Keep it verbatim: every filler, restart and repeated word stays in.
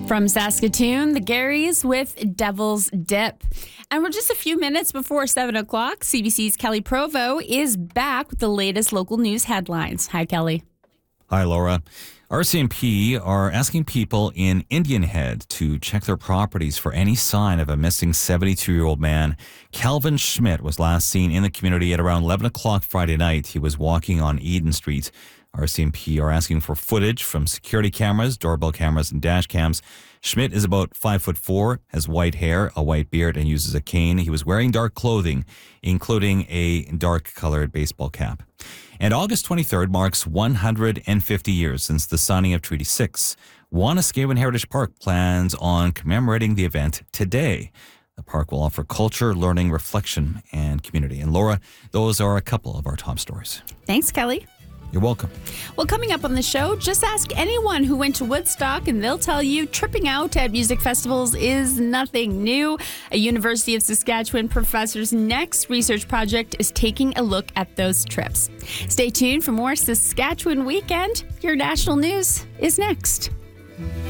From Saskatoon, the Garys with Devil's Dip. And we're just a few minutes before seven o'clock. C B C's Kelly Provo is back with the latest local news headlines. Hi, Kelly. Hi, Laura. R C M P are asking people in Indian Head to check their properties for any sign of a missing seventy-two-year-old man. Calvin Schmidt was last seen in the community at around eleven o'clock Friday night. He was walking on Eden Street. R C M P are asking for footage from security cameras, doorbell cameras, and dash cams. Schmidt is about five foot four, has white hair, a white beard, and uses a cane. He was wearing dark clothing, including a dark-colored baseball cap. And August twenty-third marks one hundred fifty years since the signing of Treaty six. Wanuskewin Heritage Park plans on commemorating the event today. The park will offer culture, learning, reflection, and community. And Laura, those are a couple of our top stories. Thanks, Kelly. You're welcome. Well, coming up on the show, just ask anyone who went to Woodstock and they'll tell you tripping out at music festivals is nothing new. A University of Saskatchewan professor's next research project is taking a look at those trips. Stay tuned for more Saskatchewan Weekend. Your national news is next.